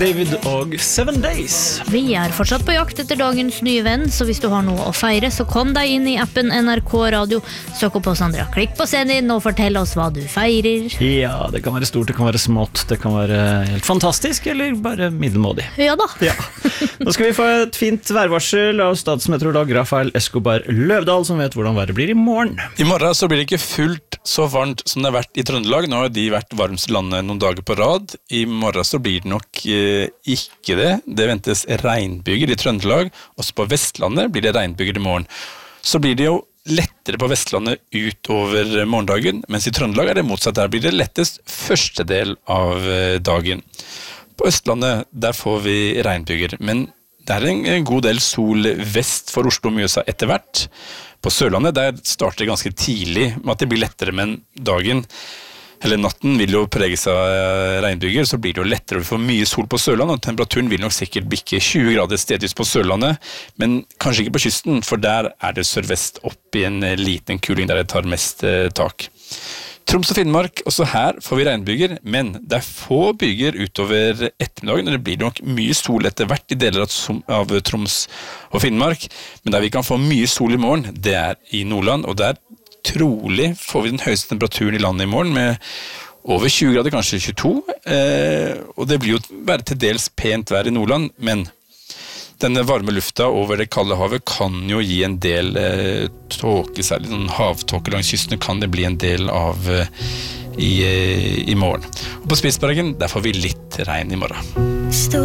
David og 7 Days. Vi fortsatt på jakt etter dagens nye venn, så hvis du har noe å feire, så kom deg inn i appen NRK Radio, søk opp på Sandra, klikk på scenen din og fortell oss hva du feirer. Ja, det kan være stort, det kan være smått, det kan være helt fantastisk, eller bare middelmådig. Ja da. Ja. Nå skal vi få et fint værvarsel av statsmeteorolog Rafael Escobar Løvdahl, som vet hvordan været blir i morgen. I morgen så blir det ikke fullt så varmt som det har vært i Trøndelag. Nå har de vært varmest i landet noen dager på rad. I morgen så blir det nok ikke det. Det ventes regnbyger i Trøndelag. Også på Vestlandet blir det regnbyger i morgen. Så blir det jo lettere på Vestlandet utover morgendagen, mens i Trøndelag det motsatt. Der blir det lettest første del av dagen. På Østlandet, der får vi regnbyger, men det en god del sol vest for Oslo og Mjøsa etter hvert. På Sørlandet, der starter det ganske tidlig med at det blir lettere, men dagen eller natten vil jo preges av regnbyger, så blir det jo lettere å få mye sol på Sørlandet, og temperaturen vil nok sikkert bikke 20 grader stedvis på Sørlandet, men kanskje ikke på kysten, for der det sørvest opp i en liten kuling der det tar mest tak. Troms og Finnmark, også her får vi regnbyger, men det få byger utover ettermiddagen, og det blir nok mye sol etter hvert i deler av Troms og Finnmark, men der vi kan få mye sol i morgen, det i Nordland, og der trolig får vi den høyeste temperaturen i landet i morgen, med over 20 grader, kanskje 22, og det blir jo bare til dels pent vær i Nordland, men denne varme lufta over det kalde havet kan jo gi en del tåke, særlig sånn havtåke langs kysten kan det bli en del av i morgen. Og på Spitsbergen, der får vi litt regn i morgen.